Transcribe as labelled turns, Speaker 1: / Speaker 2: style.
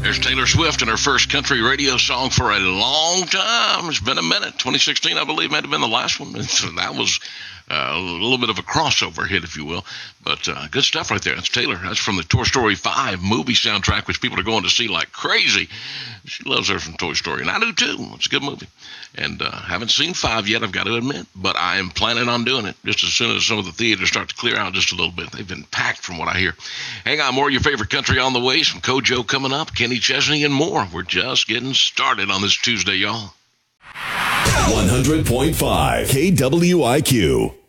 Speaker 1: There's Taylor Swift and her first country radio song for a long time. It's been a minute. 2016, I believe, might have been the last one. So that was a little bit of a crossover hit, if you will. But good stuff right there. That's Taylor. That's from the Toy Story 5 movie soundtrack, which people are going to see like crazy. She loves her from Toy Story, and I do too. It's a good movie. And haven't seen 5 yet, I've got to admit. But I am planning on doing it just as soon as some of the theaters start to clear out just a little bit. They've been packed from what I hear. Hang on, more of your favorite country on the way. Some Kojo coming up, Kenny Chesney, and more. We're just getting started on this Tuesday, y'all.
Speaker 2: 100.5 KWIQ.